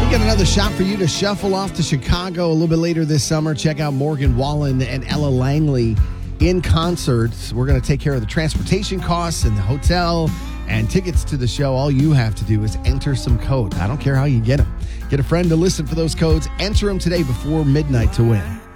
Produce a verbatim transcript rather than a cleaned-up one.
Got another shot for you to shuffle off to Chicago a little bit later this summer. Check out Morgan Wallen and Ella Langley in concert. We're going to take care of the transportation costs and the hotel and tickets to the show. All you have to do is enter some codes. I don't care how you get them. Get a friend to listen for those codes. Enter them today before midnight to win.